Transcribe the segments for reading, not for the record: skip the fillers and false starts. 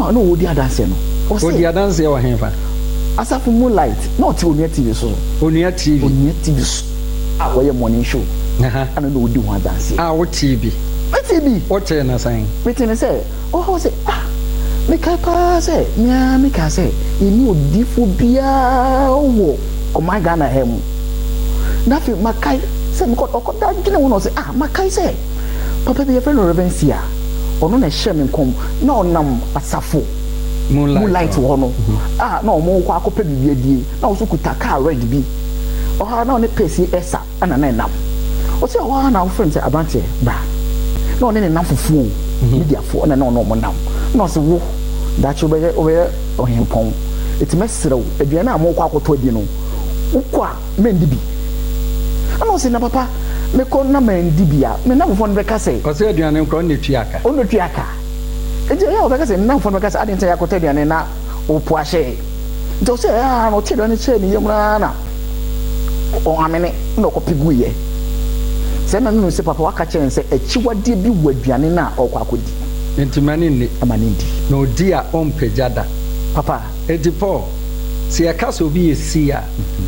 no wo di adanse no o di adanse wa henfa Asafo Moonlight not Onia TV so Onia TV so a we morning show ana no di ho adanse wo TV what na saying wetin say oh say me kai pa say me ka say ini odifo bia wo o my Ghana hem na fi makai say me ko da gine wo no say makai say papa be friend Reverend Sia ono na hye me kom na onam Asafo Moonlight wo no na omo kwa akopa bibia die na wo so kuta car red bi na one pesi esa ana na nam o say na wo friend say abante bra na one ne nam fufu media fo na ono mo nam na so wo da che obe ohempon etimesrew aduana a mo kwa akoto di no ukwa mendi bi ana say na papa me ko na mendi bi a me na mo fo no be ka say o say aduana nko on netuaka eje ya obeka say na fo no be ka say adin say akoto aduane na opo ahye nto say no che do ne che ni yemra na o amene no ko piguye say na no say papa waka che say achiwade bi waduane na okwa akodi intimani ni amanindi no dia on pejada papa edipo si akaso bi esia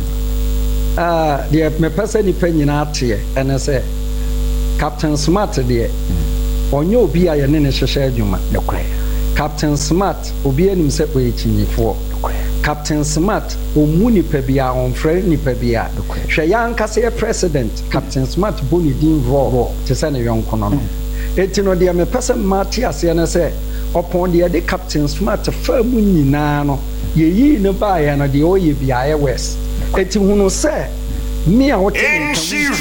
de me pesa ni panyina ate ene say Captain Smart de onyo obi aye ne hwehwe adwuma nokre Captain Smart obi anim se po echinyifo Captain Smart omuni pebia on frɛ ni pebia hwɛ yankase president Captain Smart boni din ro te se ne yonko no eti no de me pesa mate ase na se opon de Captain Smart fa mu nyina no yeyi ne ba ya no de oye bia ye west eti hunu se me a wote nkan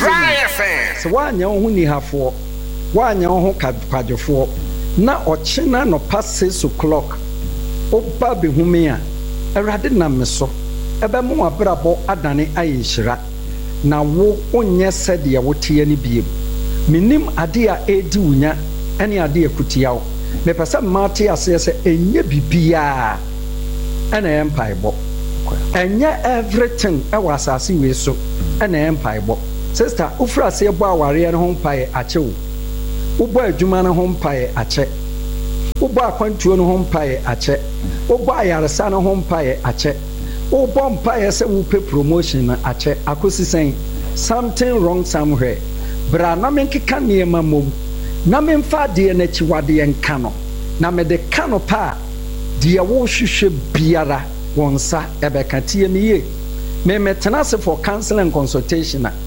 se wanya ho ni hafo wanya ho kwadwefo na ochina no pass 6 o'clock oba be hume a awrade na me so ebe mo abrabo adane ayeshira na wo onye sede ye wote ani biem minim ade a edi wunya ene ade akutiawo me pesa mate ase se enye bibia ene empaibo enye everything e wasase we so ene empaibo sister ufra se bo aware ne ho mpae ache wo ubo adwuma ne ho mpae ache ubo akwantuo ne ho mpae ache ubo ayaresa ne ho mpae ache ubo mpae se wo pe promotion na ache akosisen something wrong somewhere bra na menkeka niema mom na memfa de na chiwade enka no na me de kano pa de wo hwehwe biara wonsa ebeka tie miye me metena se for counseling and consultation na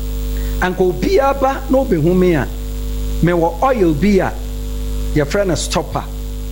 anko biaba no be hume a me wo oil bia your friend a stopper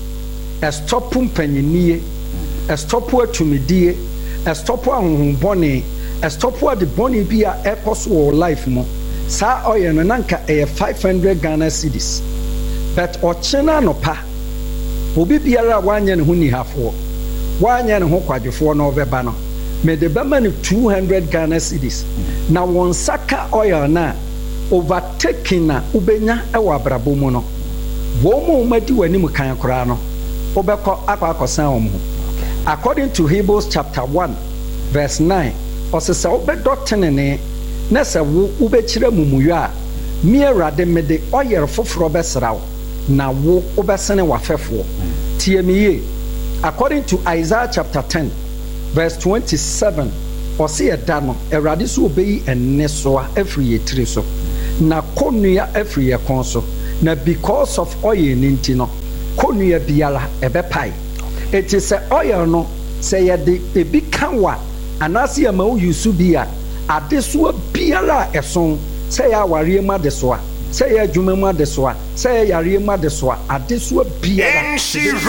a stopum panyiniye a stopu atumidie a stopu ahonbone a stopu de bone bia ekoso life mo sa oil no nanka 500 Ghana cedis but ochina no pa obi biara wanya ne ho ni hafo wanya ne ho kwadwefo no obeba no me de bema ne 200 Ghana cedis na won saka oil na overtaking na ubenya ewa abrabo mu no wo mu madi wani mu kan kora no obekọ akwakosan omo according to Hebrews chapter 1 verse 9 osesa obedotenene na se wo ubekire mumuyo a mi erade mede oyer foforo besrawo na wo obesene wafefo tie miye according to Isaiah chapter 10 verse 27 osi eda no erade so obeyi enne so a afri yetire so na konua afri ye kon so na because of oil ninti no konua biara ebepai it is oil no say ye de ebi kanwa anase ya ma uyusu bia adeso biara eson say ya ware ma deso say ya adwuma ma deso say ya yare ma deso adeso biara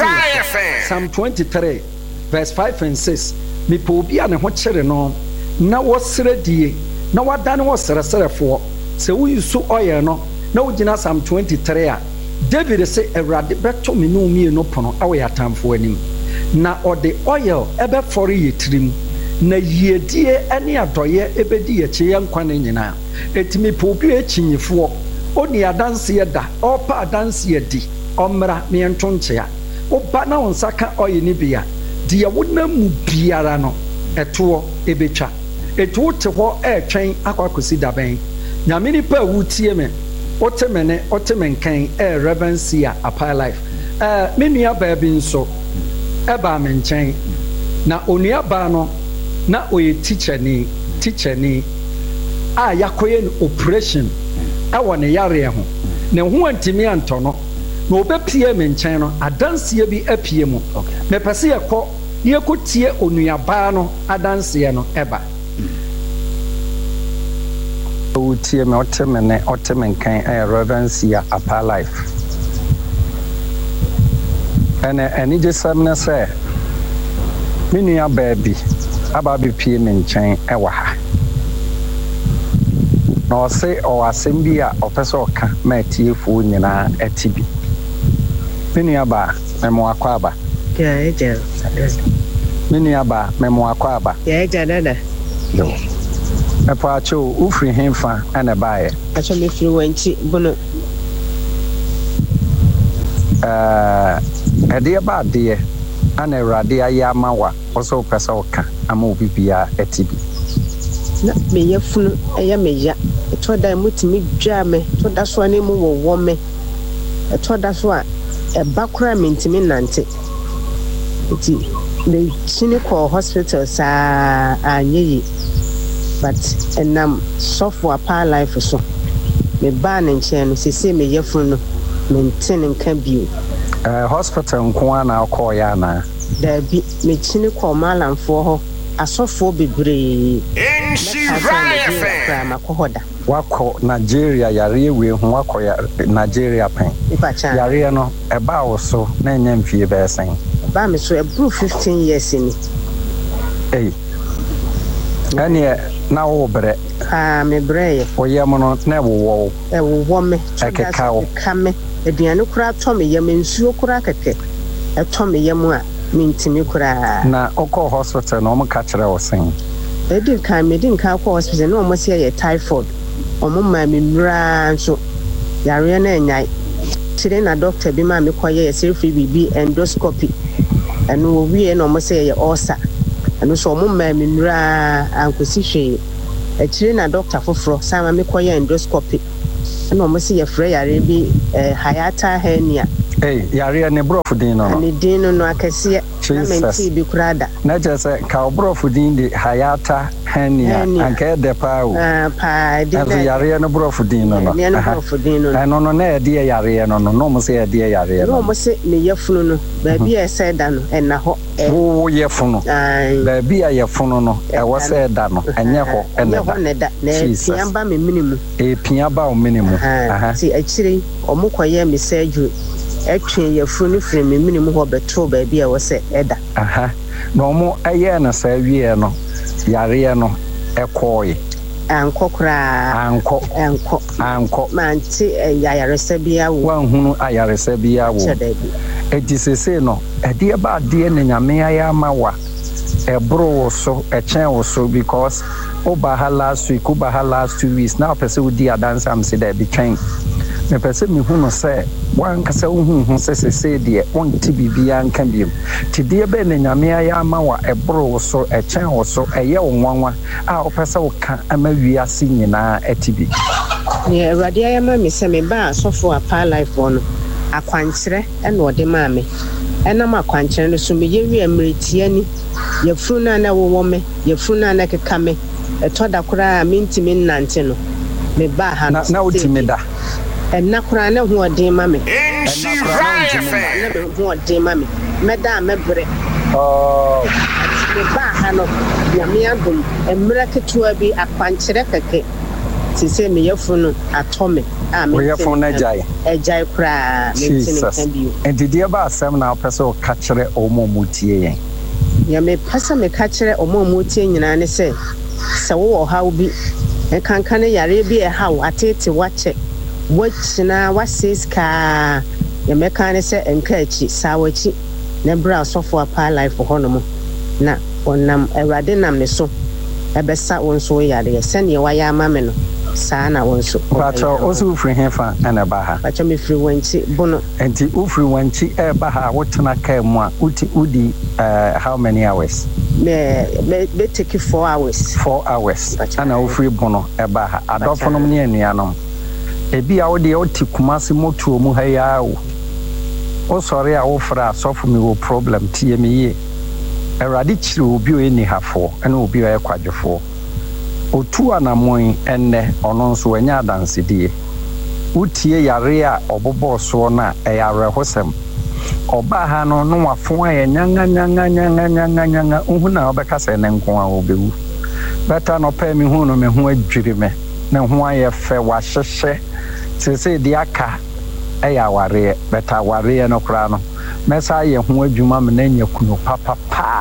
Psalm 23 verse 5 and 6 me po bia ne ho kire no na wo sredie na wadane wo sereserefo se uyusu oil no na ugina Psalm 23 a David say Erade beto me no mi no pono awe atamfo anim na ode oil ebe fori yetrim na yiedie ene adoye ebedi yeche yankwane nyina etimi pobi echinyifo oni adanse yeda opa adanse yedi omra me ntonchea oba na onsaka oil ni bia de wonamu biara no eto ebetwa eto te ho etwen akwakosi daben nyamini pa wutie me otemene otemenkan Reverend Sia Apaya Life menua baabi nso ɛbaa me nkyɛn na onua baa no na oyɛ teacherni a yakɔyɛ no operation ɛwɔ ne yareɛ ho na ho antimi antɔ no na obɛpie me nkyɛn no adanseɛ bi apie mu mepɛ sɛ yɛkɔ yɛkɔtie onua baa no adanseɛ no ɛba wotie me ɔte me ne ɔte me nkan ɛyɛ Reverend Sia Apa Life ɛnɛ anigye sɛm ne sɛ me nua baabi aba bɛpie me nkyɛn ɛwɔ ha na ɔse ɔwɔ asɛm bi a ɔpɛ sɛ ɔka ma atiefoɔ nyinaa ɛte bi me nua baa memo akɔ aba me nua baa memo akɔ aba ɛpɔ akyɛw wofiri hemfa ɛna baeɛ akyɛ mefiri wanti bono ɛdeɛ ba adeɛ ana Awurade ayɛ ama wa ɔsɛ wopɛ sɛ woka ama obi biara ɛte bi na meyɛ funu ɛyɛ meya ɛtɔ da mutumi dwa me to da so ne mu wɔwɔ me ɛtɔ da so a ɛba kora mentimi nante nti me chini kɔ hospital saa anyɛ yi but enam sɔfo Apa Life so me ba ne nkyɛn no sese me yɛfunu no mente ne nka bio hospital nko ana akɔ ya na da bi me chini kɔ malamfo hɔ asɔfo bebree wakɔ Nigeria yare we ho wakɔ Nigeria pen yare no ɛba wo so na nya mfie bɛsen ba me so ebru 15 years ni ɛne na wo brɛ me brɛ oyɛ mo no na wo me ɛkeka wo kame aduane kura tɔ me yɛ mensuo kura kɛkɛ ɛtɔ me yɛ mu a mentimi kura na okɔ hospital na ɔmo ka kyerɛ wo sen medin kan kɔ hospital na ɔmo sɛ yɛ typhoid ɔmo ma me nura nso yare na nyai tire na doctor bi ma me kɔyɛ yɛ serfree bibi endoscopy ɛno wo wie na ɔmo sɛ yɛ ulcer ɛno so ɔmo ma me nura ankosi hwee ɛtire na doctor foforɔ sama me kɔyɛ endoscopy ɛna ɔmo sɛ yɛ frɛ yare bi hiatal hernia yare ne brofo din no ne din no akɛseɛ na menti bi kurada na kyerɛ sɛ ka brofo din de hiatal hernia anka ɛdɛ paa o paa de yare ne brofo din no ne brofo din no ɛno no na ɛde yare no no ɔmo sɛ ɛde yare no ɔmo sɛ ne yɛfunu no baabi a ɛsɛ da no ɛna hɔ wo yɛfunu baabi a yɛfunu no ɛwɔ sɛ ɛda no ɛnyɛ hɔ ɛna da na ɛpia ba me minimu ɛpia ba o minimu ti akyire ɔmo kɔyɛ me surgery ɛtwe yɛfunu no firi me minimu hɔ bɛtɔ baabi a ɛwɔ sɛ ɛda na ɔmo ɛyɛ no saa wie no yareɛ no ɛkɔɔye ankɔ koraa ankɔ mante ayaresa bia wo wanhunu ayaresa bia wo edi sese no ɛdeɛ ba adeɛ ne nyame ayɛ ama wa ɛboro wo so ɛkyɛn wo so because oba ha last week oba ha last 2 weeks na pɛsɛ wodi adanse am se da bi twɛn me pɛsɛ me hu no sɛ wankasa wohu sɛ sese deɛ wonte bibia nka biom te deɛ bɛ ne nyame ayɛ ama wa ɛboro wo so ɛkyɛn wo so ɛyɛ wo nwanwa a wopɛsɛ wo ka ama wiase nyinaa ɛte bi ne Awurade ayɛ ma me sɛ me ba asɔfo Apa Life no akwankyerɛ ɛna ɔde ma me ɛnam akwankyerɛ no so me yɛ wi amretie ni yɛfuru na na wowɔ me yɛfuru na na keka me ɛtɔ da koraa mentimi nante no me ba ha na wotimi da ɛna koraa na ho ɔden ma me ɛna koraa na ho ɔden ma me mɛda mɛbrɛ me ba ha no nyame adom mmerɛ ketewa bi akwankyerɛ kɛkɛ sise me yɛfunu no atɔ me a me yɛfunu na agyae koraa mentimi ka bio ɛntideɛ ba asɛm na wopɛ sɛ woka kyerɛ ɔmo mu tie yɛn ya me pasa me ka kyerɛ ɔmo mu tie nyinaa ne sɛ wo haw bi kankan yare bi haw atete wakyɛ wakyina waseska ya me kan ne sɛ enka akyi sawachi na bra sɔfo Apa Life hɔ no mo na onam Awurade nam ne so ɛbɛsa wo nso yare sɛnea wayɛ ama me no saa na wo nso pacho osu free hefa ana ba ha pacho me free wanchi bono enti ufree wanchi ba ha wotena ka mu a udi how many hours me take 4 hours ana ufree bono ba ha adofo no ne anuanom ebi a wo de oti kumase moto mu ha ya wo o sorry a wo fra sofo me wo problem tie me ye Erade chiri obi o eni hafo ene obi o ekwadwefo otu anamon enne ono nso anya adansedie utie yare a obobo so na eyare hosem oba ha no no wafo a nyanga uhu na obeka se ne nko a obewu beta no pa mi hu no me hu adwiri me na hu aye fe wa hyehye sese di aka eya ware beta ware no kra no mesa ye hu adwuma me na nya kunu papa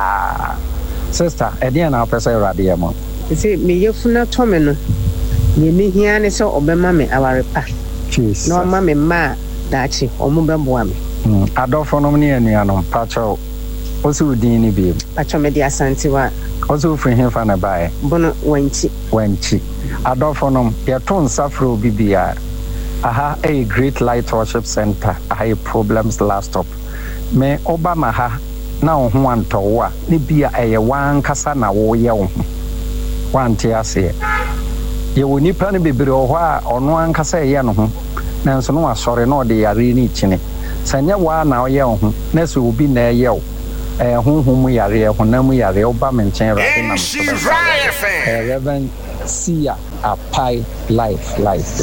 sister ede na pesa Erade ye mo say me yefuna tome no ye me hia ne se obema me aware pa Jesus no ma me ma dachi omo beboa me adofo no ne anuanom pacho osi udin ni bi pacho me di asante wa osi ofri hefa na bae bono wanchi adofo no ye ton safro bibia aha a Great Light Worship Center aha problems last stop me obama ha na ho anto a ne bia eye wan kasa na wo ye wo wante ase ye woni pa ne bebere ho a ono ankasa ye no ho nanso no asore no de yare ni chine sanya wa na ye ho na so obi na ye wo honhom yare ho na mu yare oba menchen Erade na so Reverend Sia Apai life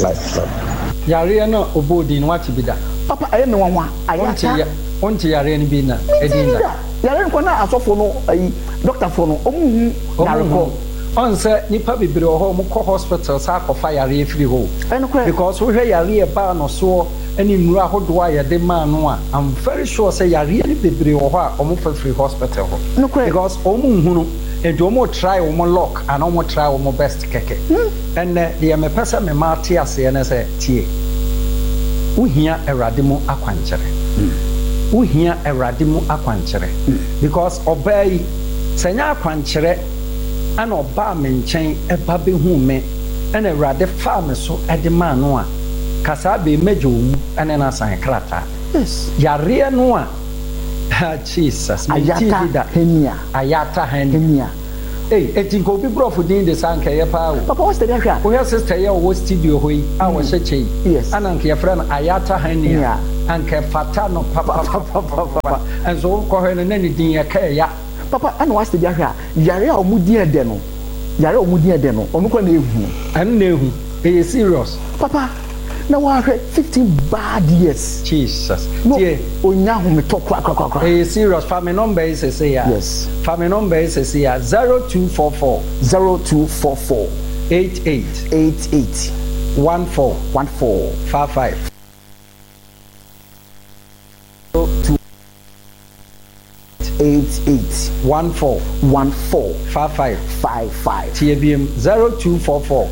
yare no obodi no wati bida papa aye me wanwa ayata onti yare ni bi na edinda yare nko na asofo no ayi doctor fo no omu yare ko on say nipa bibire ho mo ko hospital sa akofa yare free ho because we hear yare ba no so ani muru ahodo a yade ma no a I'm very sure say yare ni bibire ho a omo fa free hospital ho because omo hunu and omo try omo lock and omo try omo best keke and the me pesa me ma tie ase na say tie uhia Erade mu akwanchere uhia Erade mu akwanchere because obey senya akwanchere ana oba me nchen eba be hu me ana Erade fa me so ede ma no a kasa be mejo mu ana na san krata yes yare no a Jesus ayata henia etinko obi brofo din de sanka ye pa wo papa what's the hwa wo sister ye wo studio hoyi a wo hyeche yes ana nke friend ayata henia anke fata no papa enzo ko he ne ni din ye ka ya papa ana what's the hwa yare a omudi ede no onu ko na ehu an na ehu e serious papa na wa 15 bad years Jesus tie onya hu me to kwa e serious family number is say ya yes family number is say ya 0244 88 14 55 88 14 55 TBM 0244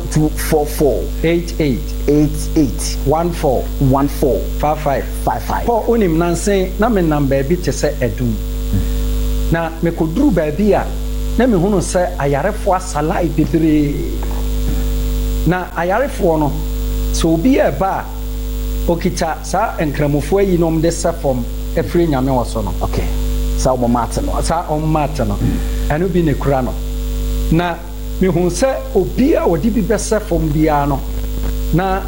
88 14 55 Paul onim nansen na me number bi te se edum na me koduru ba bi a na me hunu se ayarefo asalai bebre na ayarefo no so obi e ba okita sa enkramofo yi nom de sefom efre nyame woso no okay sa o mate no anu bi ne kura no na me hu se obi a odi bi besefom bia no na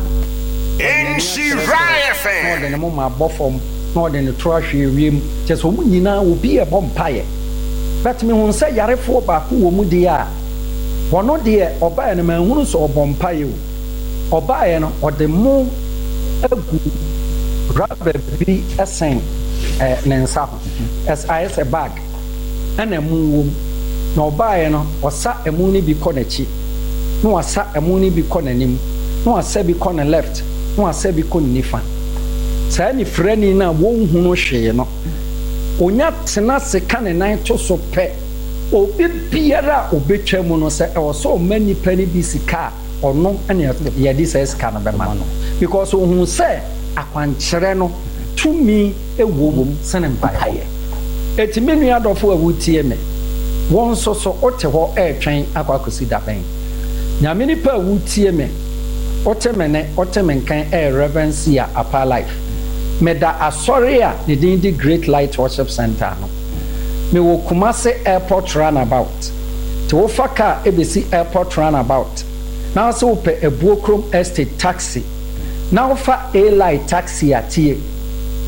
no de mo ma bofom no de ne troahwe wiem cheso mu nyina obi e bompaye but me hu se yarefo ba ko wo mu de a wono de oba ne ma hunu so obompaye o oba ye no ode mu agu rubber bi esen nensa ho as a bag ana mu wom na obae no osa emu ni bi kɔ n'achi na wasa emu ni bi kɔ n'anim na wasa bi kɔ ne left na wasa bi kɔ nifa saa ni frani na won hunu hwee no onya tena seka ne nan to so pɛ obi biara obetwa mu no sɛ ɛwɔ so mani pani bi sika ɔno ɛne yɛde sɛ sika no bɛma no because ohun sɛ akwankyerɛ no tumi ewom sene mpaye etime nua adofo awutie me won so ote ho etwen akwakosi daben nyame ni pa awutie me ote me nkan Reverend Sia Apai life me da asori a ne din di Great Light Worship Center no me wo Kumase Airport Runabout to wo faka ebesi Airport Runabout na so wo pe Ebuokrom Estate taxi na wo fa A-Light taxi atie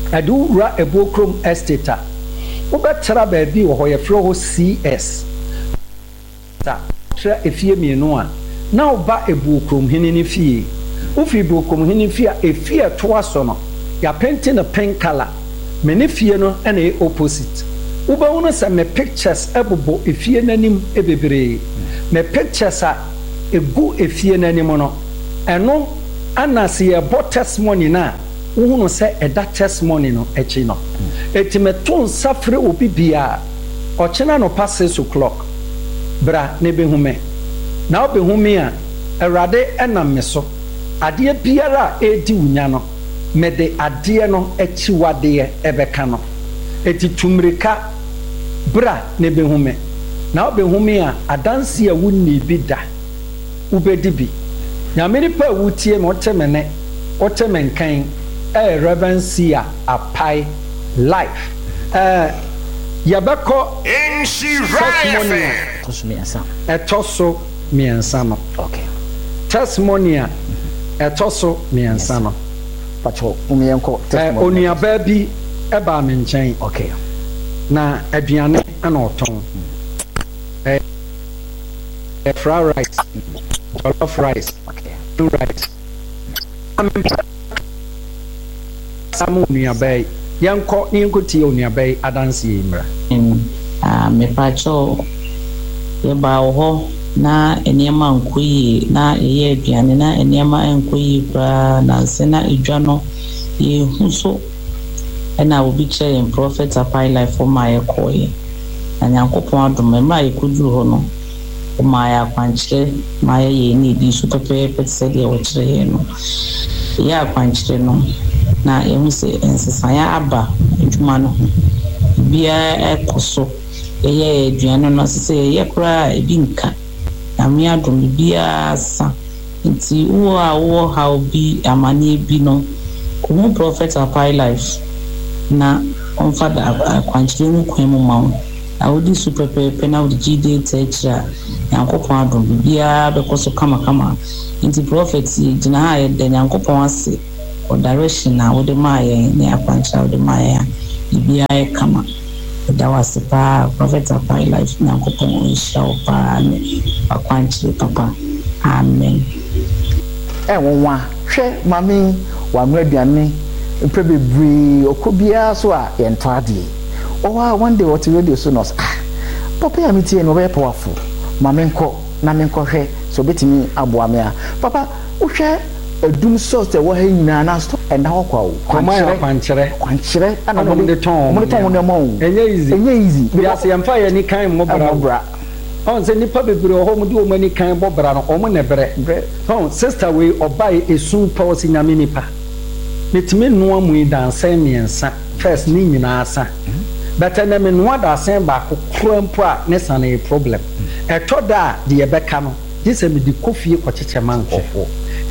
ade wura Ebuokrom estate a wobɛtera baabi wɔ hɔ yɛfrɛ hɔ CS ta tra efie mienu a na woba Ebuokrom hene ne fie wofi Ebuokrom hene fie a efie to aso no ya paint no pink color me ne fie no na e opposite wobɛhu no sɛ me pictures ebobo efie nanim ebebree me pictures a egu efie nanim no ɛno ana se yɛbɔ testimony na wohu no sɛ ɛda testimony no akyi no eti meto nsafre obi bia ɔkyena no past 6 o'clock bra ne behu me na obehu me a Awurade ɛnam me so adeɛ biara edi wunya no mede adeɛ no akyi wadeɛ ɛbɛka no eti tumrika bra ne behu me na obehu me a adanse a wunni bi da ubedi bi nyamiri pa wutie me wote me nkan Reverend Sia Apai life yabako testimony etoso miensa no okay testimony etoso miensa no pacho umienko testimony onuaba bi eba me nkyɛn okay na aduane ana oton fried rice jollof rice okay rice samu nuaba yanko ti onuaba adanse yimra me pacho ye ba ho na enema nkoyi na eye aduane na enema nkoyi bra na se na edwa no ye huso na obi kire en prophet Apai life for my koyi na Nyankopon adom ma yekuduru ho no o ma ya kwanchire ma ye ni di so pepe se de o kire ye no ya kwanchire no na ehu se ensesanya aba adwuma no bia ekoso ye aduane no se ye kura ebi nka na me adom bia sa nti wo how bi amane bi no ko prophet Apai life na on fada kwanchire mu kwan mu ma na wodi super pepe na wodi gide techra Nyankopon adom bia bekoso kama nti prophet gina ha ye de Nyankopon ase o direction na wodi ma ye ne akwanchira wodi ma ye bia ye kama da wase pa prophet Apai life Nyankopon o show pa ne akwanchire papa amen wonwa hwe mami wa mraduane mprebebri okobia so a yento ade one day what radio so nos papa ya metie no be powerful mami nko na me nko hwe so betimi aboa me a papa uhwe adum source wo ha nyina na stop enda hokwa wo kwanchire ana mo de ton no mo enye easy biase yamfa ya ni kan mo bra on se nipa bebere ho mo de o mani kan bo bra no o mo ne bre on sister we obai esu policy nyame nipa metime noa mu dansan miensa first ni nyina asa but na me noa dansan ba kokrampo a ne sane problem etoda de ye beka no gise me di kofie kwacheche mankofo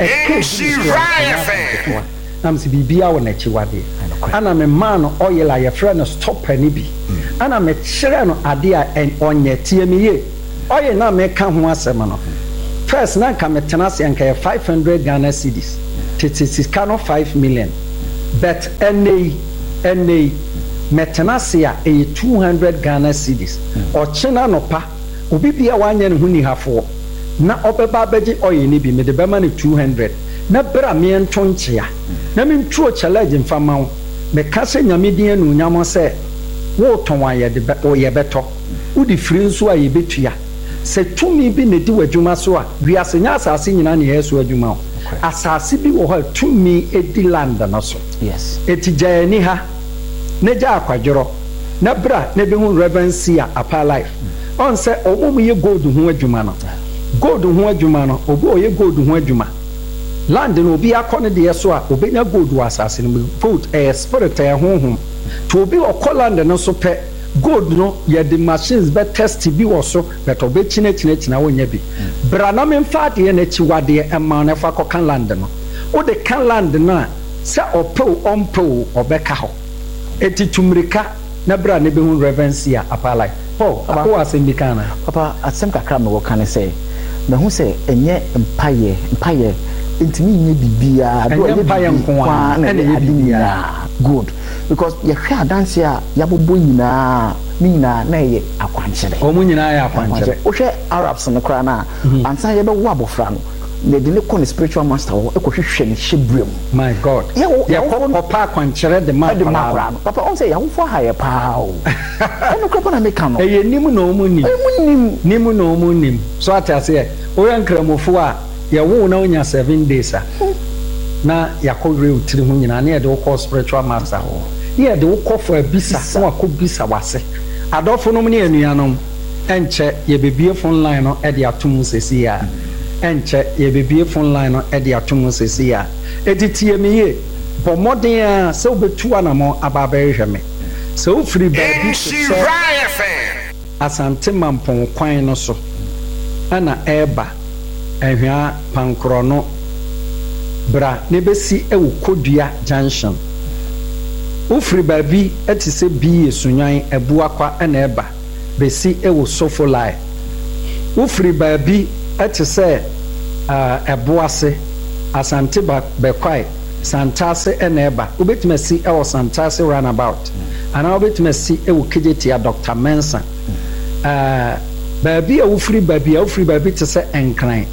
nam si bibia wo na chiwade ana me man no oil a ye frɛ no stopper ni bi ana me kyerɛ no ade a onye tie me ye oil na me ka ho asɛm no first na ka me tena se anka 500 Ghana cedis it's kind of 5 million but NA metenasia a 200 Ghana cedis or china no pa obi bia wanye ne huni hafo na obeba beji oyi ni bi me de bema ne 200 na bra me ntonchia na me ntro challenge mfama wo me kase nyame din anu nyamo se wo ton aye de o ye beto udi firi nso aye betua se tumi bi ne di wadwuma so a wiase nya asase nyina ne yeso adwuma o asase bi wo ha tumi edi land no so yes etija ni ha ne ja akwadworo na bra ne bi hu Reverend Sia Apai life on se omo ye gold hu adwuma no obi o ye gold hu adwuma land no obi akone de so a obenya gold wa asase no gold spirit honhom to obi okoland no so pe gold no ye the machines be test bi wo so but obi china wonya bi bra na me mfa de na chi wade ema na fa kokan land no o de kan land na se opo ompo obeka ho eti tumrika na bra ne be hu Reverend Sia Apai life ko asembika na papa asem kakra me wo kan say me hu say enye mpaye ntimi nye bibia do ye mpaye nko a na ye bibia good because you hear dance ya bobo nyina ni nyina na ye akwankyere o mu nyina ya akwankyere o hwe Arabs no kra na ansa ye be wo abofra no na de ne kon spiritual master wo ekohwehwe ne hyebrem my god ye ko pa akwankyere de ma kra no papa on say ya wo fo ha ye pa o eno kra na make no eye nim na o mu nim na o mu nim so atase o yan kramofo a ye wo na onya 7 days na yakɔre utiri ho nyina na yɛde wokɔ spiritual master ho na yɛde wokɔ for abisa na wakɔ bisa wase adɔfo nom ne anuanom ɛnkyɛ yɛbebie phone line no ɛde atom sesi a ɛnkyɛ yɛbebie phone line no ɛde atom sesi a ɛtitie me ye bɔ mmɔden a sɛ wobɛtu anamɔ aba abɛhwɛ me sɛ wofiri baabi sɛ asante mampɔn kwan no so ɛna ɛɛba ɛhwea pankorɔ no bra ne besi ewo Kodua junction ufri baabi eti se bi esunwan ebuakwa na eba besi ewo Sofolai ufri baabi eti se ebuase asante ba bekwai santase na eba obetimasi ewo santase runabout ana obetimasi ewo Kejetia Dr. Mensa baabi ufri baabi te se enkran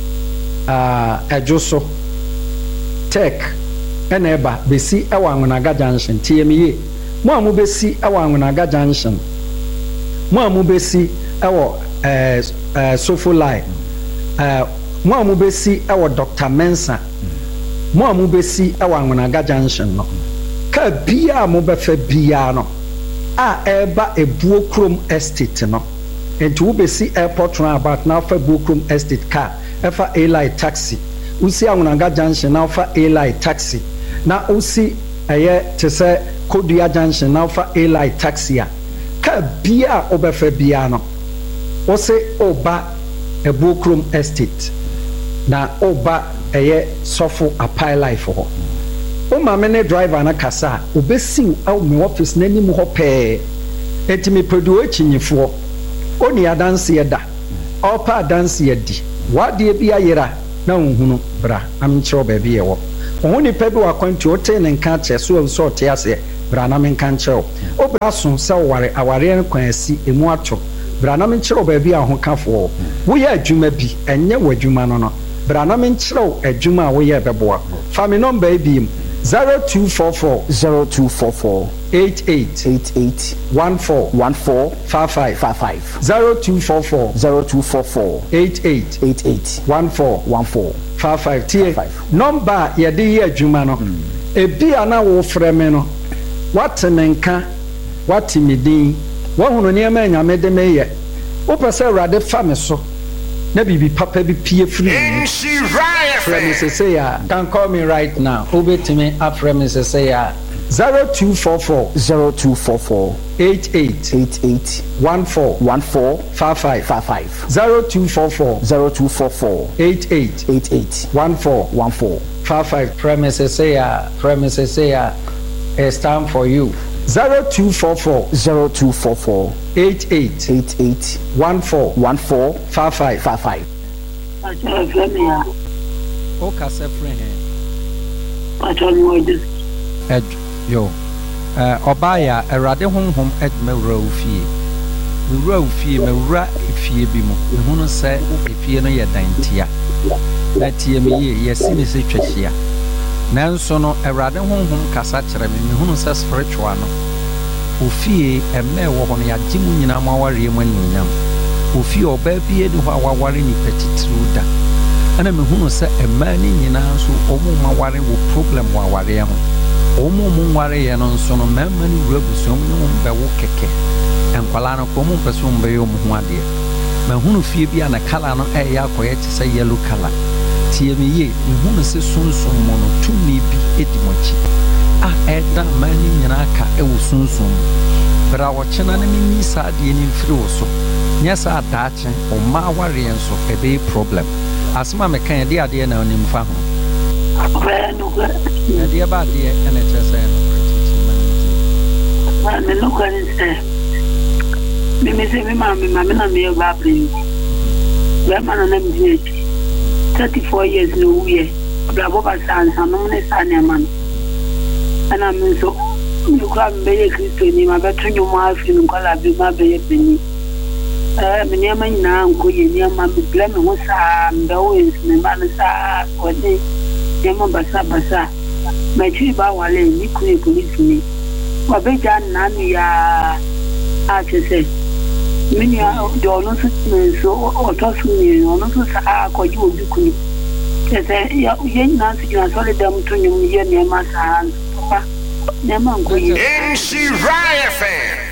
ejoso tech ena eba besi ewa Anwonaga junction TME mo amu besi ewa Anwonaga junction mo amu besi ewo Sofolai mo amu besi ewo Dr. Mensa mo amu besi ewa Anwonaga junction no ka bia mo befa bia no a eba Ebuo Krom estate no enti wo besi airport roundabout na fa Ebuo Krom estate car efa Eli taxi usi Anwonaga junction na fa Eli taxi na usi eye te se Kodua junction na fa Eli taxi a ka bia obefa bia no wo se oba Ebuo Krom estate na oba eye sofo apai life ho o ma me ne driver na kasa obesi aw me office na nim ho pe etimi pedu achinyefo oni adanse yeda opa adanse yedi wade bia yera na ohunu bra am nkyerɛ baabi yɛ wɔ ohuni pɛ bi wakwanti ote ne nka kyɛ so so ɔte ase bra na me nka nkyerɛ o bra so sɛ aware ne kwan asi emu ato bra na me nkyerɛ baabi a ho kafo wo yɛ adwuma bi ɛnyɛ wɔ adwuma no bra na me nkyerɛ adwuma a wo yɛ bɛboa fa me number bi 0244 88 14 55 0244 88 14 55 tie number yɛde yɛ adwuma no ebi ana wo frɛ me no wate me nka wate me din wahunu nneɛma nyame de me yɛ wopɛ sɛ Awurade fa me so na bibi papa bi pie free frɛ me sɛ ya can call me right now obetime afrɛ me sɛ ya 0244 88 14 55 0244 88 14 55 premises say ya it's time for you 0244 88 14 55 o ka se friend yo obaya Awurade honhom edma wura ofie efie bi mu ehunu sɛ efie no yɛ dantia na tie me yɛsi ne sɛ twahia nanso no Awurade honhom kasa kyerɛ me ehunu sɛ spiritual no ofie ɛmɛ wɔ hɔ no yɛagye mu nyina mu aware mu anyonyam ofie ɔbaa bi edi hɔ awaware ni petitiri da ana mehunu sɛ ɛmɛ ne nyina nso ɔmo ma ware wɔ problem wɔ aware ho ɔmo ware yɛ no nso no mɛma ne wura busom ne mo bɛwo kɛkɛ enkwala no ko mo pɛso mo bɛyɛ mo ho adeɛ mahunu fie bi ana kala no ɛyɛ akɔyɛ te sɛ yellow color tie me ye mehunu sɛ sunsun mo no tumi bi edi mo akyi a ɛda mani nyina ka ɛwɔ sunsun bra wɔkyena ne me saa adeɛ ne mfiri wo so nyɛ saa daakye ɔma aware yɛn so ɛbɛyɛ problem asɛm a meka yɛ de adeɛ na onim fa ho adeɛ ba adeɛ ɛna kyerɛ sɛ me no can say me say me na me ba bring we man na me 34 years no we bra bo ba san no ne san man ana me so me kura me be Christian ma be to nyom afi nkwala bi ma be peni me nyama nyina nko ye nyama me blame ho sa mbe wo me ma no sa wode nyama basa ma chi ba wale ni ku police ni wa be jan na mi ya a chese mini do no so otosu ni no so sa ko ju obi ku ni chese ya ye na si na so le dam to nyum ye nyama sa papa nyama nko ye NC Raya fan